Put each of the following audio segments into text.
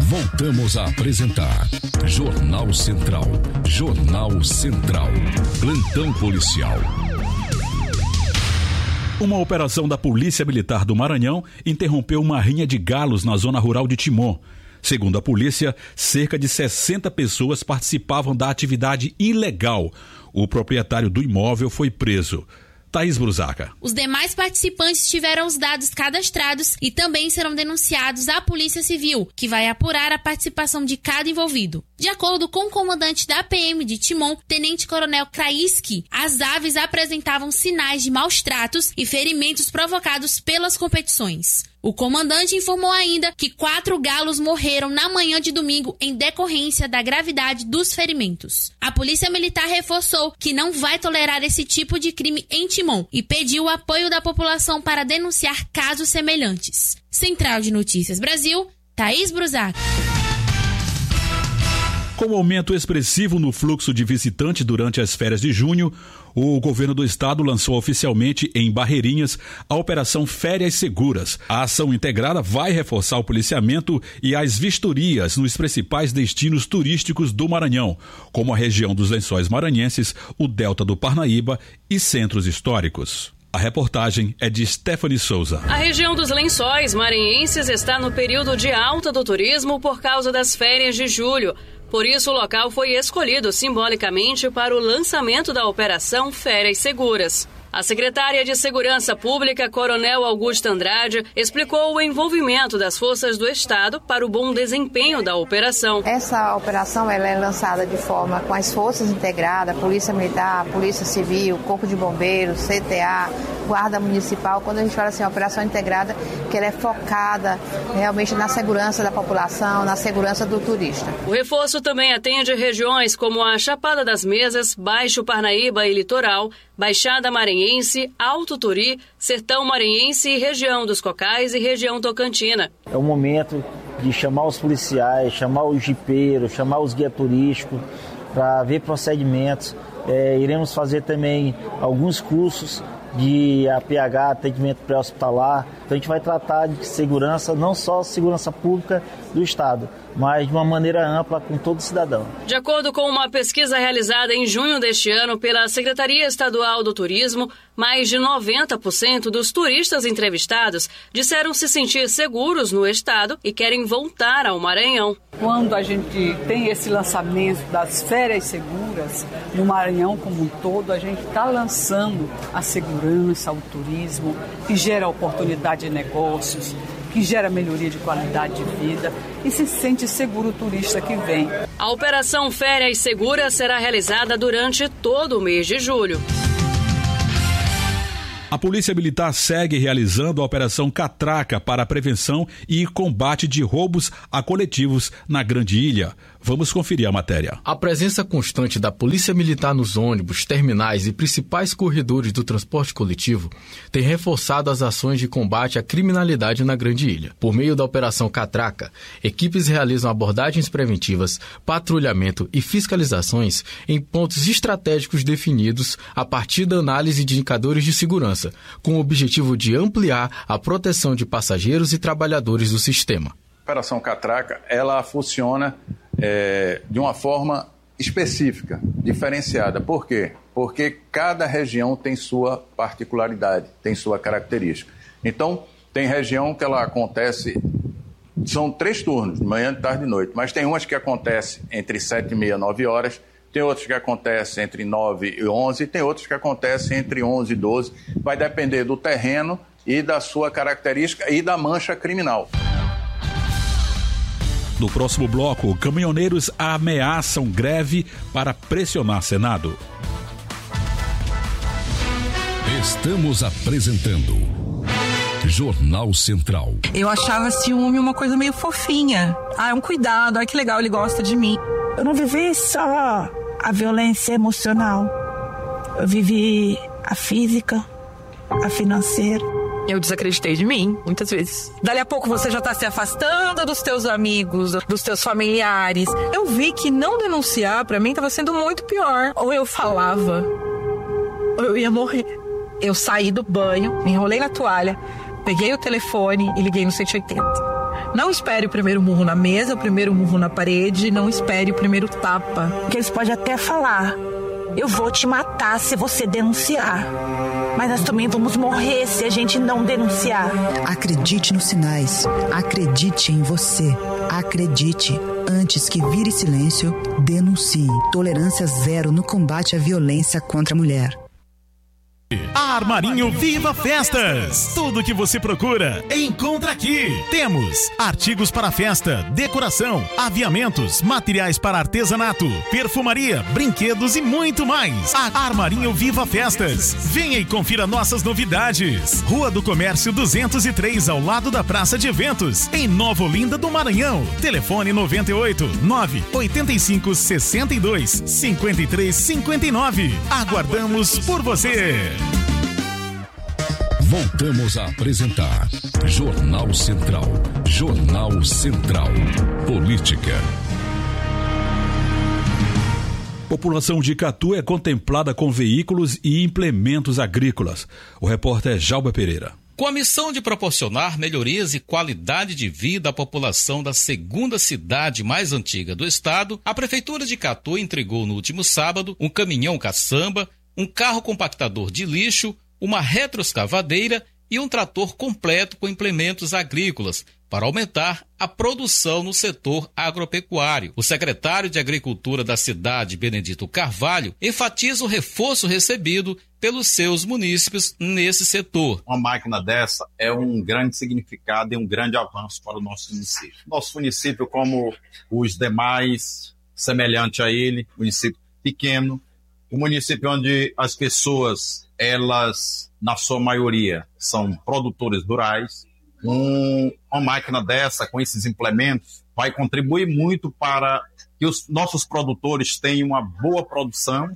Voltamos a apresentar Jornal Central. Jornal Central. Plantão policial. Uma operação da Polícia Militar do Maranhão interrompeu uma rinha de galos na zona rural de Timon. Segundo a polícia, cerca de 60 pessoas participavam da atividade ilegal. O proprietário do imóvel foi preso. Thaís Brusaca. Os demais participantes tiveram os dados cadastrados e também serão denunciados à Polícia Civil, que vai apurar a participação de cada envolvido. De acordo com o comandante da PM de Timon, Tenente Coronel Kraiski, as aves apresentavam sinais de maus tratos e ferimentos provocados pelas competições. O comandante informou ainda que 4 galos morreram na manhã de domingo em decorrência da gravidade dos ferimentos. A Polícia Militar reforçou que não vai tolerar esse tipo de crime em Timon e pediu o apoio da população para denunciar casos semelhantes. Central de Notícias Brasil, Thaís Brusac. Com o aumento expressivo no fluxo de visitantes durante as férias de junho, o governo do estado lançou oficialmente em Barreirinhas a Operação Férias Seguras. A ação integrada vai reforçar o policiamento e as vistorias nos principais destinos turísticos do Maranhão, como a região dos Lençóis Maranhenses, o Delta do Parnaíba e centros históricos. A reportagem é de Stephanie Souza. A região dos Lençóis Maranhenses está no período de alta do turismo por causa das férias de julho. Por isso, o local foi escolhido simbolicamente para o lançamento da Operação Férias Seguras. A secretária de Segurança Pública, Coronel Augusta Andrade, explicou o envolvimento das forças do Estado para o bom desempenho da operação. Essa operação ela é lançada de forma com as forças integradas, Polícia Militar, Polícia Civil, Corpo de Bombeiros, CTA, Guarda Municipal. Quando a gente fala assim, a operação integrada, que ela é focada realmente na segurança da população, na segurança do turista. O reforço também atende regiões como a Chapada das Mesas, Baixo Parnaíba e Litoral, Baixada Maranhense, Alto Turi, Sertão Maranhense e região dos Cocais e região Tocantina. É o momento de chamar os policiais, chamar os jipeiros, chamar os guias turísticos para ver procedimentos. Iremos fazer também alguns cursos de APH, atendimento pré-hospitalar. Então a gente vai tratar de segurança, não só segurança pública do Estado, mas de uma maneira ampla com todo cidadão. De acordo com uma pesquisa realizada em junho deste ano pela Secretaria Estadual do Turismo, mais de 90% dos turistas entrevistados disseram se sentir seguros no estado e querem voltar ao Maranhão. Quando a gente tem esse lançamento das férias seguras no Maranhão como um todo, a gente está lançando a segurança, o turismo, que gera oportunidade de negócios, que gera melhoria de qualidade de vida e se sente seguro o turista que vem. A Operação Férias Seguras será realizada durante todo o mês de julho. A Polícia Militar segue realizando a Operação Catraca para a prevenção e combate de roubos a coletivos na Grande Ilha. Vamos conferir a matéria. A presença constante da Polícia Militar nos ônibus, terminais e principais corredores do transporte coletivo tem reforçado as ações de combate à criminalidade na Grande Ilha. Por meio da Operação Catraca, equipes realizam abordagens preventivas, patrulhamento e fiscalizações em pontos estratégicos definidos a partir da análise de indicadores de segurança, com o objetivo de ampliar a proteção de passageiros e trabalhadores do sistema. A Operação Catraca, ela funciona de uma forma específica, diferenciada. Por quê? Porque cada região tem sua particularidade, tem sua característica. Então, tem região que ela acontece, são 3 turnos, de manhã, de tarde e de noite, mas tem umas que acontecem entre 7h30 e 9 horas, tem outros que acontecem entre 9 e 11, tem outros que acontecem entre 11 e 12. Vai depender do terreno e da sua característica e da mancha criminal. No próximo bloco, caminhoneiros ameaçam greve para pressionar Senado. Estamos apresentando Jornal Central. Eu achava ciúme uma coisa meio fofinha. É um cuidado, que legal, ele gosta de mim. Eu não vivi só a violência emocional. Eu vivi a física, a financeira. Eu desacreditei de mim, muitas vezes. Dali a pouco você já tá se afastando dos teus amigos, dos teus familiares. Eu vi que não denunciar pra mim tava sendo muito pior. Ou eu falava, ou eu ia morrer. Eu saí do banho, me enrolei na toalha, peguei o telefone e liguei no 180. Não espere o primeiro murro na mesa, o primeiro murro na parede, não espere o primeiro tapa. Porque eles podem até falar, eu vou te matar se você denunciar. Mas nós também vamos morrer se a gente não denunciar. Acredite nos sinais. Acredite em você. Acredite. Antes que vire silêncio, denuncie. Tolerância zero no combate à violência contra a mulher. Armarinho Viva Festas. Tudo que você procura, encontra aqui. Temos artigos para festa, decoração, aviamentos, materiais para artesanato, perfumaria, brinquedos e muito mais. Armarinho Viva Festas. Venha e confira nossas novidades. Rua do Comércio 203, ao lado da Praça de Eventos, em Nova Olinda do Maranhão. Telefone 98 985 62 53 59. Aguardamos por você. Voltamos a apresentar Jornal Central. Jornal Central. Política. População de Icatu é contemplada com veículos e implementos agrícolas. O repórter Jalba Pereira. Com a missão de proporcionar melhorias e qualidade de vida à população da segunda cidade mais antiga do estado, a Prefeitura de Icatu entregou no último sábado um caminhão caçamba, um carro compactador de lixo, uma retroescavadeira e um trator completo com implementos agrícolas para aumentar a produção no setor agropecuário. O secretário de Agricultura da cidade, Benedito Carvalho, enfatiza o reforço recebido pelos seus munícipes nesse setor. Uma máquina dessa é um grande significado e um grande avanço para o nosso município. Nosso município, como os demais, semelhante a ele, município pequeno, um município onde as pessoas, elas, na sua maioria, são produtores rurais. Uma máquina dessa, com esses implementos, vai contribuir muito para que os nossos produtores tenham uma boa produção,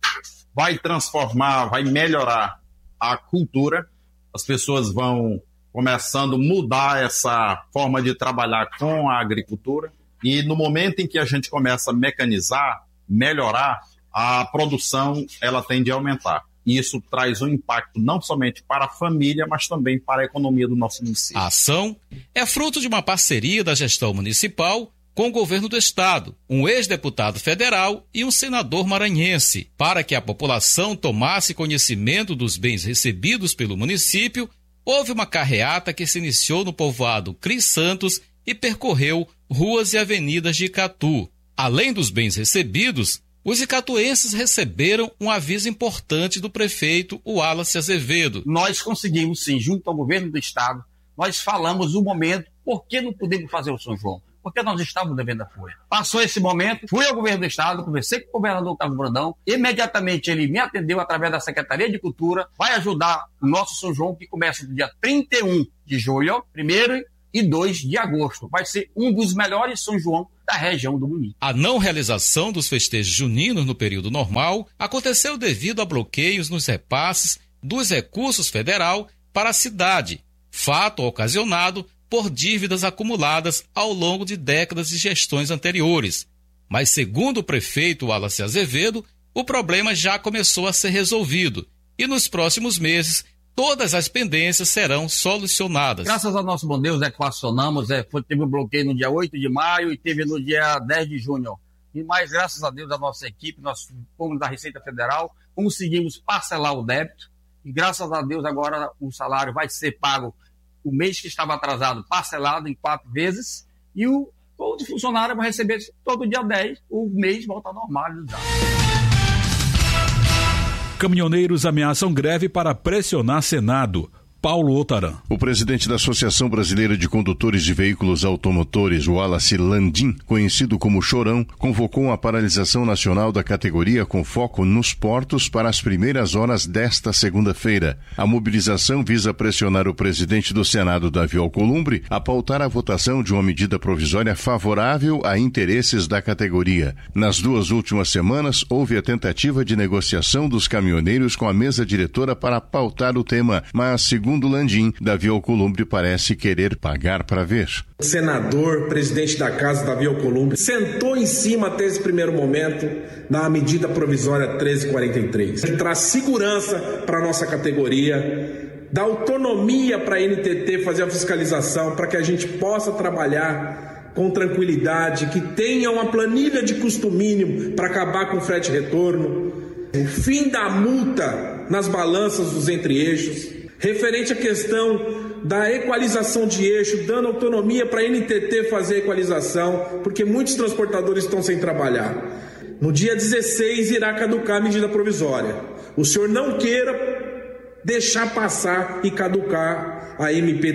vai transformar, vai melhorar a cultura, as pessoas vão começando a mudar essa forma de trabalhar com a agricultura, e no momento em que a gente começa a mecanizar, melhorar, a produção ela tende a aumentar. E isso traz um impacto não somente para a família, mas também para a economia do nosso município. A ação é fruto de uma parceria da gestão municipal com o governo do estado, um ex-deputado federal e um senador maranhense. Para que a população tomasse conhecimento dos bens recebidos pelo município, houve uma carreata que se iniciou no povoado Cris Santos e percorreu ruas e avenidas de Icatu. Além dos bens recebidos, os icatuenses receberam um aviso importante do prefeito Wallace Azevedo. Nós conseguimos, sim, junto ao governo do estado, nós falamos o momento, por que não podemos fazer o São João? Porque nós estávamos devendo a folha. Passou esse momento, fui ao governo do estado, conversei com o governador Carlos Brandão, imediatamente ele me atendeu através da Secretaria de Cultura, vai ajudar o nosso São João, que começa no dia 31 de julho, 1º e 2 de agosto. Vai ser um dos melhores São João da região do município. A não realização dos festejos juninos no período normal aconteceu devido a bloqueios nos repasses dos recursos federal para a cidade, fato ocasionado por dívidas acumuladas ao longo de décadas de gestões anteriores. Mas, segundo o prefeito Wallace Azevedo, o problema já começou a ser resolvido e nos próximos meses todas as pendências serão solucionadas. Graças ao nosso bom Deus, equacionamos, teve um bloqueio no dia 8 de maio e teve no dia 10 de junho. E mais, graças a Deus, a nossa equipe, nós fomos da Receita Federal, conseguimos parcelar o débito e graças a Deus agora o salário vai ser pago o mês que estava atrasado, parcelado em 4 vezes e todo funcionário vai receber todo dia 10, o mês volta ao normalizado. Caminhoneiros ameaçam greve para pressionar Senado. Paulo Otaran. O presidente da Associação Brasileira de Condutores de Veículos Automotores, Wallace Landim, conhecido como Chorão, convocou uma paralisação nacional da categoria com foco nos portos para as primeiras horas desta segunda-feira. A mobilização visa pressionar o presidente do Senado, Davi Alcolumbre, a pautar a votação de uma medida provisória favorável a interesses da categoria. Nas 2 últimas semanas, houve a tentativa de negociação dos caminhoneiros com a mesa diretora para pautar o tema, mas, segundo Landim, Davi Alcolumbre parece querer pagar para ver. O senador, presidente da casa, Davi Alcolumbre, sentou em cima até esse primeiro momento na medida provisória 1343. Ele traz segurança para a nossa categoria, dá autonomia para a NTT fazer a fiscalização, para que a gente possa trabalhar com tranquilidade, que tenha uma planilha de custo mínimo para acabar com o frete retorno, o fim da multa nas balanças dos entre-eixos, referente à questão da equalização de eixo, dando autonomia para a NTT fazer a equalização, porque muitos transportadores estão sem trabalhar. No dia 16 irá caducar a medida provisória. O senhor não queira deixar passar e caducar a MP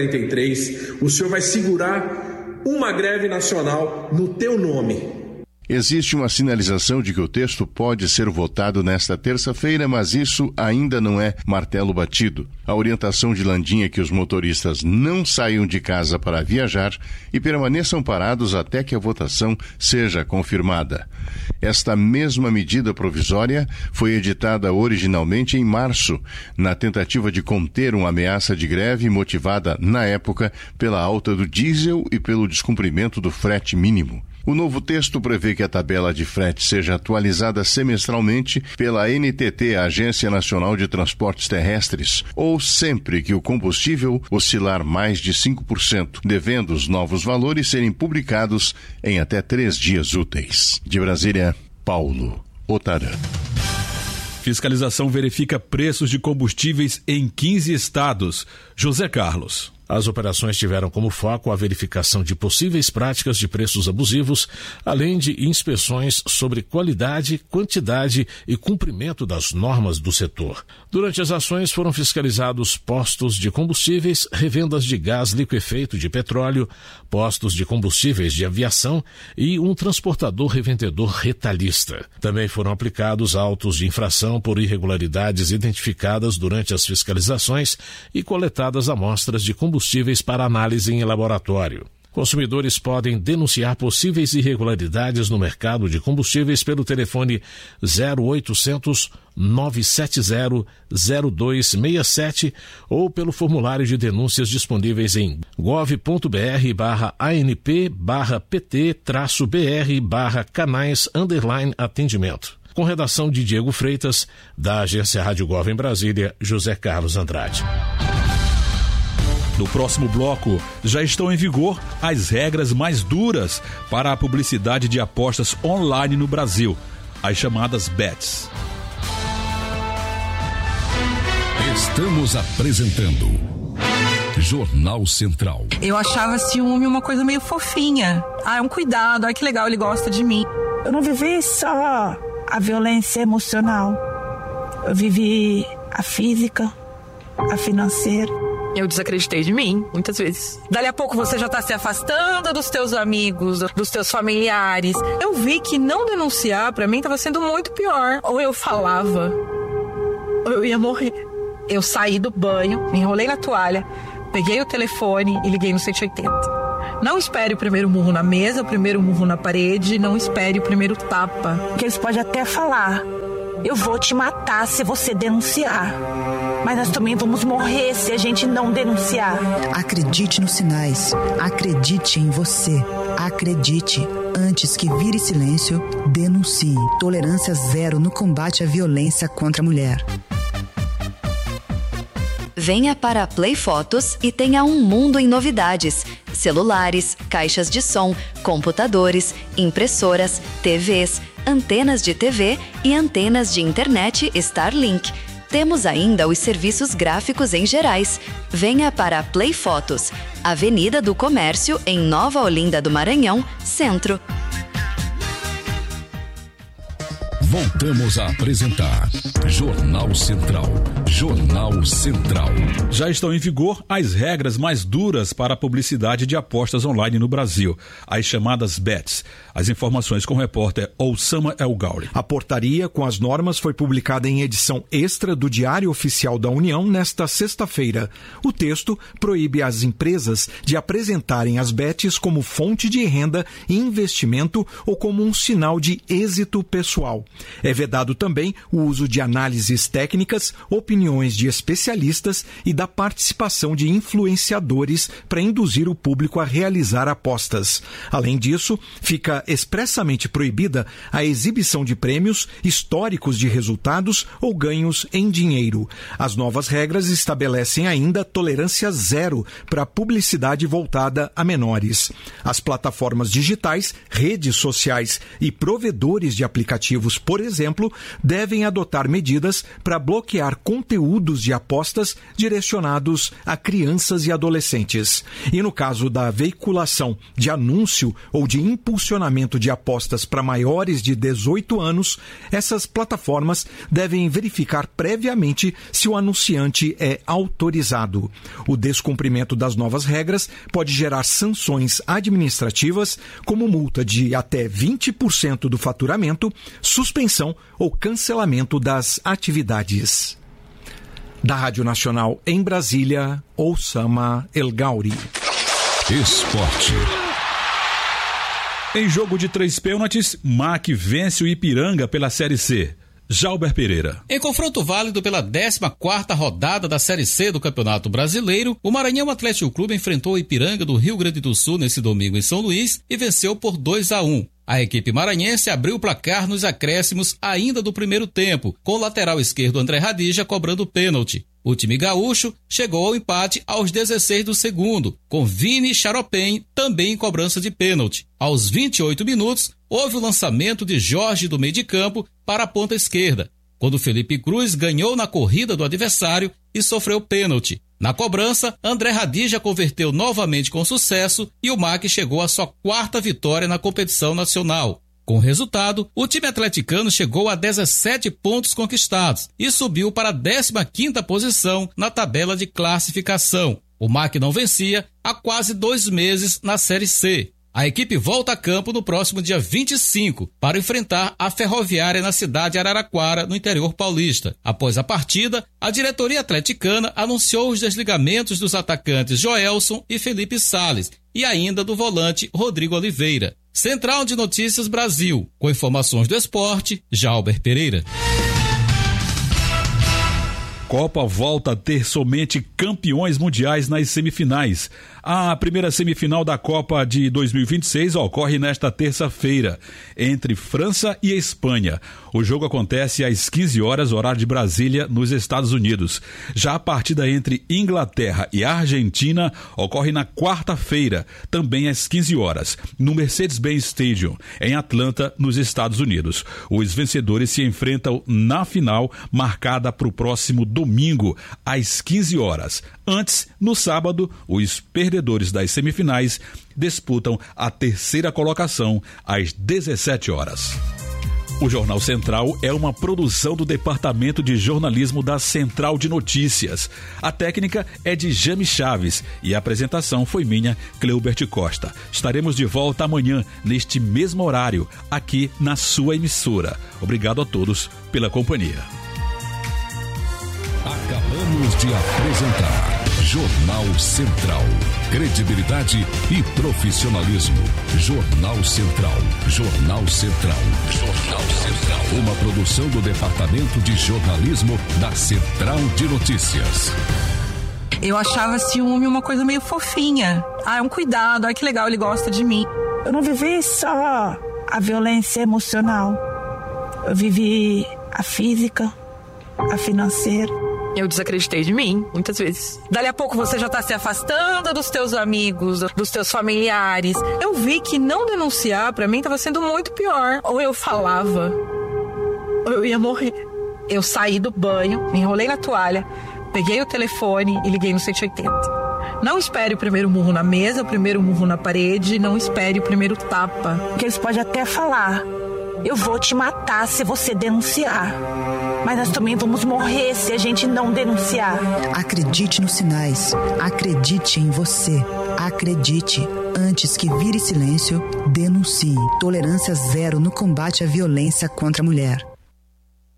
343. O senhor vai segurar uma greve nacional no teu nome. Existe uma sinalização de que o texto pode ser votado nesta terça-feira, mas isso ainda não é martelo batido. A orientação de Landim é que os motoristas não saiam de casa para viajar e permaneçam parados até que a votação seja confirmada. Esta mesma medida provisória foi editada originalmente em março, na tentativa de conter uma ameaça de greve motivada, na época, pela alta do diesel e pelo descumprimento do frete mínimo. O novo texto prevê que a tabela de frete seja atualizada semestralmente pela NTT, a Agência Nacional de Transportes Terrestres, ou sempre que o combustível oscilar mais de 5%, devendo os novos valores serem publicados em até 3 dias úteis. De Brasília, Paulo Otarã. Fiscalização verifica preços de combustíveis em 15 estados. José Carlos. As operações tiveram como foco a verificação de possíveis práticas de preços abusivos, além de inspeções sobre qualidade, quantidade e cumprimento das normas do setor. Durante as ações foram fiscalizados postos de combustíveis, revendas de gás liquefeito de petróleo, postos de combustíveis de aviação e um transportador revendedor retalhista. Também foram aplicados autos de infração por irregularidades identificadas durante as fiscalizações e coletadas amostras de combustíveis para análise em laboratório. Consumidores podem denunciar possíveis irregularidades no mercado de combustíveis pelo telefone 0800 970 0267 ou pelo formulário de denúncias disponíveis em gov.br/anp-pt-br/canais_atendimento. Com redação de Diego Freitas, da Agência Rádio Gov em Brasília, José Carlos Andrade. No próximo bloco, já estão em vigor as regras mais duras para a publicidade de apostas online no Brasil, as chamadas bets. Estamos apresentando Jornal Central. Eu achava ciúme uma coisa meio fofinha. É um cuidado, que legal, ele gosta de mim. Eu não vivi só a violência emocional. Eu vivi a física, a financeira. Eu desacreditei de mim, muitas vezes. Dali a pouco você já tá se afastando dos teus amigos, dos teus familiares. Eu vi que não denunciar pra mim tava sendo muito pior. Ou eu falava, ou eu ia morrer. Eu saí do banho, me enrolei na toalha, peguei o telefone e liguei no 180. Não espere o primeiro murro na mesa, o primeiro murro na parede, não espere o primeiro tapa. Porque eles podem até falar, eu vou te matar se você denunciar. Mas nós também vamos morrer se a gente não denunciar. Acredite nos sinais. Acredite em você. Acredite. Antes que vire silêncio, denuncie. Tolerância zero no combate à violência contra a mulher. Venha para a Play Fotos e tenha um mundo em novidades. Celulares, caixas de som, computadores, impressoras, TVs, antenas de TV e antenas de internet Starlink. Temos ainda os serviços gráficos em gerais. Venha para a Play Fotos, Avenida do Comércio, em Nova Olinda do Maranhão, Centro. Voltamos a apresentar Jornal Central. Jornal Central. Já estão em vigor as regras mais duras para a publicidade de apostas online no Brasil, as chamadas bets. As informações com o repórter Oussama El Gauri. A portaria com as normas foi publicada em edição extra do Diário Oficial da União nesta sexta-feira. O texto proíbe as empresas de apresentarem as bets como fonte de renda e investimento ou como um sinal de êxito pessoal. É vedado também o uso de análises técnicas, opiniões de especialistas e da participação de influenciadores para induzir o público a realizar apostas. Além disso, fica expressamente proibida a exibição de prêmios, históricos de resultados ou ganhos em dinheiro. As novas regras estabelecem ainda tolerância zero para a publicidade voltada a menores. As plataformas digitais, redes sociais e provedores de aplicativos, por exemplo, devem adotar medidas para bloquear conteúdos de apostas direcionados a crianças e adolescentes. E no caso da veiculação de anúncio ou de impulsionamento de apostas para maiores de 18 anos, essas plataformas devem verificar previamente se o anunciante é autorizado. O descumprimento das novas regras pode gerar sanções administrativas, como multa de até 20% do faturamento, suspensão ou cancelamento das atividades. Da Rádio Nacional em Brasília, Oussama El Gauri. Esporte. Em jogo de 3 pênaltis, MAC vence o Ipiranga pela Série C. Jalber Pereira. Em confronto válido pela 14ª rodada da Série C do Campeonato Brasileiro, o Maranhão Atlético Clube enfrentou o Ipiranga do Rio Grande do Sul nesse domingo em São Luís e venceu por 2-1. A equipe maranhense abriu o placar nos acréscimos ainda do primeiro tempo, com o lateral esquerdo André Radija cobrando pênalti. O time gaúcho chegou ao empate aos 16 do segundo, com Vini Charopem também em cobrança de pênalti. Aos 28 minutos, houve o lançamento de Jorge do meio de campo para a ponta esquerda, quando Felipe Cruz ganhou na corrida do adversário e sofreu pênalti. Na cobrança, André Radija converteu novamente com sucesso e o MAC chegou à sua 4ª vitória na competição nacional. Com o resultado, o time atleticano chegou a 17 pontos conquistados e subiu para a 15ª posição na tabela de classificação. O MAC não vencia há quase 2 meses na Série C. A equipe volta a campo no próximo dia 25 para enfrentar a Ferroviária na cidade de Araraquara, no interior paulista. Após a partida, a diretoria atleticana anunciou os desligamentos dos atacantes Joelson e Felipe Sales e ainda do volante Rodrigo Oliveira. Central de Notícias Brasil, com informações do esporte, Jalber Pereira. Copa volta a ter somente campeões mundiais nas semifinais. A primeira semifinal da Copa de 2026 ocorre nesta terça-feira, entre França e Espanha. O jogo acontece às 15 horas, horário de Brasília, nos Estados Unidos. Já a partida entre Inglaterra e Argentina ocorre na quarta-feira, também às 15 horas, no Mercedes-Benz Stadium, em Atlanta, nos Estados Unidos. Os vencedores se enfrentam na final, marcada para o próximo domingo, às 15 horas. Antes, no sábado, os perdedores das semifinais disputam a terceira colocação às 17 horas. O Jornal Central é uma produção do Departamento de Jornalismo da Central de Notícias. A técnica é de Jame Chaves e a apresentação foi minha, Cleubert Costa. Estaremos de volta amanhã, neste mesmo horário, aqui na sua emissora. Obrigado a todos pela companhia. Acabamos de apresentar Jornal Central. Credibilidade e profissionalismo. Jornal Central. Jornal Central. Jornal Central. Uma produção do Departamento de Jornalismo da Central de Notícias. Eu achava ciúme uma coisa meio fofinha. É um cuidado, que legal, ele gosta de mim. Eu não vivi só a violência emocional. Eu vivi a física, a financeira. Eu desacreditei de mim, muitas vezes. Dali a pouco você já tá se afastando dos teus amigos, dos teus familiares. Eu vi que não denunciar pra mim tava sendo muito pior. Ou eu falava, ou eu ia morrer. Eu saí do banho, me enrolei na toalha, peguei o telefone e liguei no 180. Não espere o primeiro murro na mesa, o primeiro murro na parede, não espere o primeiro tapa. Porque eles podem até falar, eu vou te matar se você denunciar. Mas nós também vamos morrer se a gente não denunciar. Acredite nos sinais. Acredite em você. Acredite. Antes que vire silêncio, denuncie. Tolerância zero no combate à violência contra a mulher.